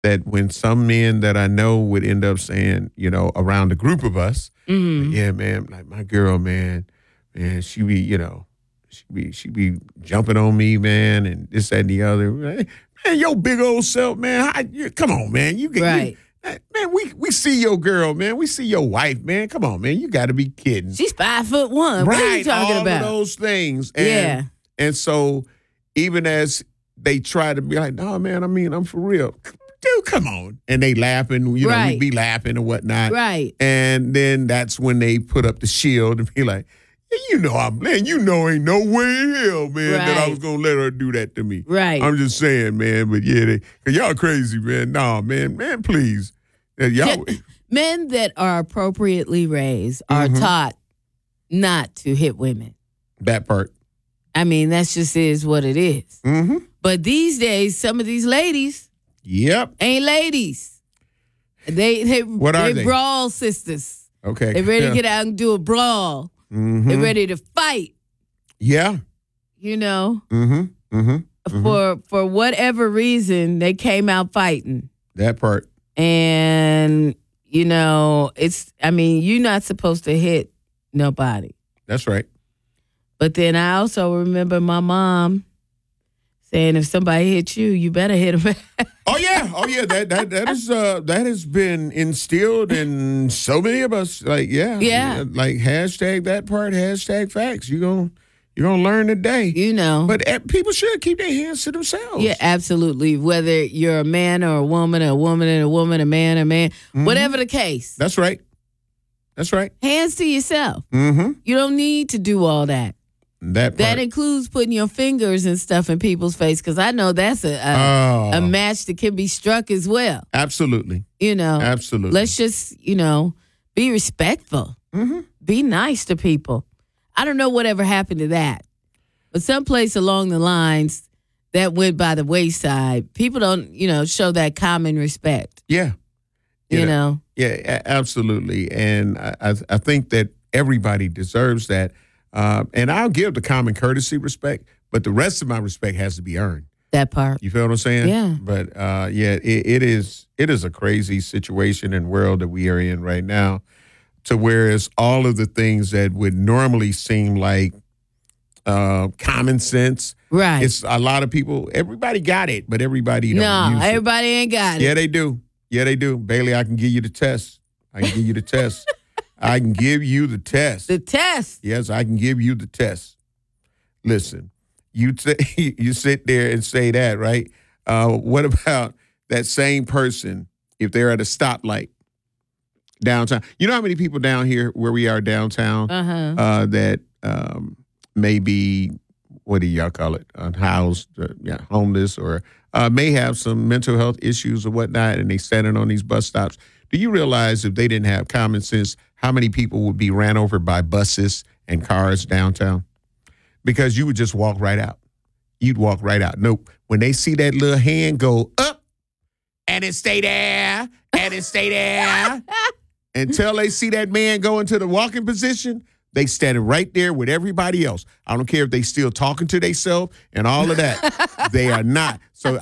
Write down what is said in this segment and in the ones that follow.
that when some men that I know would end up saying, around a group of us, Mm-hmm. yeah, man, like my girl, man, she be, she be jumping on me, man, and this, that, and the other. Man, your big old self, man. Come on, man. Right. Man, we see your girl, man. We see your wife, man. Come on, man. You got to be kidding. She's 5'1". What are you talking all about? Of those things. Yeah. And so even as they try to be like, no, man, I'm for real. Dude, come on. And they laughing, Right. we be laughing and whatnot. Right. And then that's when they put up the shield and be like, ain't no way in hell, man, that I was going to let her do that to me. Right. I'm just saying, man, but yeah, cause y'all crazy, man. Nah, man, please. Y'all. Men that are appropriately raised are taught not to hit women. That part. I mean, that's just is what it is. Mm-hmm. But these days, some of these ladies ain't ladies. They brawl sisters. Okay. They ready to get out and do a brawl. Mm-hmm. They're ready to fight. Yeah. Mm-hmm. Mm-hmm. For whatever reason, they came out fighting. That part. And, you're not supposed to hit nobody. That's right. But then I also remember my mom saying, if somebody hits you, you better hit them. Oh yeah. That has been instilled in so many of us. Like, yeah. Like hashtag that part, hashtag facts. You're gonna learn today. But people should keep their hands to themselves. Yeah, absolutely. Whether you're a man or a woman, a woman and a woman, a man, whatever the case. That's right. Hands to yourself. Mm-hmm. You don't need to do all that. That includes putting your fingers and stuff in people's face, because I know that's a match that can be struck as well. Absolutely. Absolutely. Let's just, be respectful. Mm-hmm. Be nice to people. I don't know whatever happened to that, but someplace along the lines that went by the wayside. People don't, show that common respect. Yeah. Yeah, absolutely. And I think that everybody deserves that. And I'll give the common courtesy respect, but the rest of my respect has to be earned. That part. You feel what I'm saying? Yeah. But it is a crazy situation and world that we are in right now, to whereas all of the things that would normally seem like common sense. Right. It's a lot of people, everybody got it, but everybody don't use it. Everybody ain't got it. Yeah, they do. Bailey, I can give you the test. I can give you the test. The test. Yes, I can give you the test. Listen, you sit there and say that, right? What about that same person if they're at a stoplight downtown? You know how many people down here where we are downtown that may be, what do y'all call it, unhoused, homeless, or may have some mental health issues or whatnot, and they standing on these bus stops. Do you realize if they didn't have common sense, how many people would be ran over by buses and cars downtown? Because you would just walk right out. You'd walk right out. Nope. When they see that little hand go up and it stay there and it stay there until they see that man go into the walking position, they standing right there with everybody else. I don't care if they still talking to themselves and all of that. They are not. So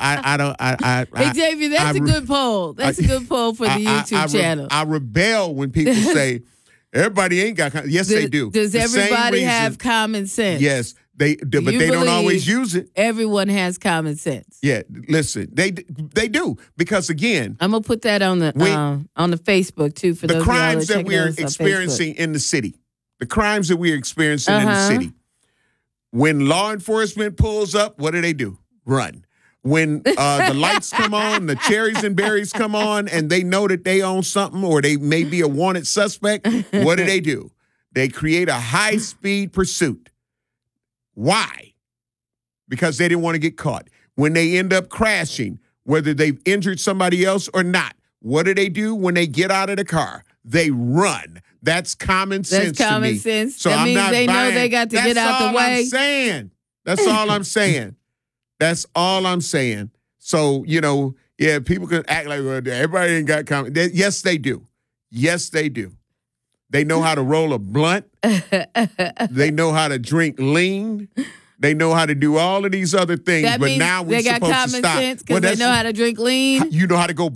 Hey, Xavier, that's a good poll. That's a good poll for the YouTube channel. I rebel when people say everybody ain't got. Yes, they do. Does everybody have common sense? Yes, but they don't always use it. Everyone has common sense. Yeah, listen, they do, because again, I'm gonna put that on the Facebook too for the those crimes that we're experiencing experiencing in the city. The crimes that we're experiencing in the city. When law enforcement pulls up, what do? Run. When the lights come on, the cherries and berries come on, and they know that they own something or they may be a wanted suspect, what do? They create a high-speed pursuit. Why? Because they didn't want to get caught. When they end up crashing, whether they've injured somebody else or not, what do when they get out of the car? They run. That's common sense to me. That's common sense. So that I'm means not they buying. know they got to get out the way. That's all I'm saying. That's all I'm saying. So, people can act like, well, everybody ain't got common. Yes, they do. Yes, they do. They know how to roll a blunt. They know how to drink lean. They know how to do all of these other things. That but means now we're supposed to stop. They got common sense because they know how to drink lean. You know how to go